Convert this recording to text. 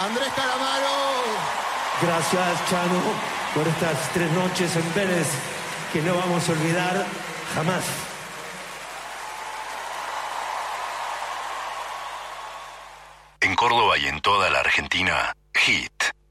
Andrés Calamaro. Gracias, Chano, por estas 3 noches en Vélez que no vamos a olvidar jamás. En Córdoba y en toda la Argentina, Hit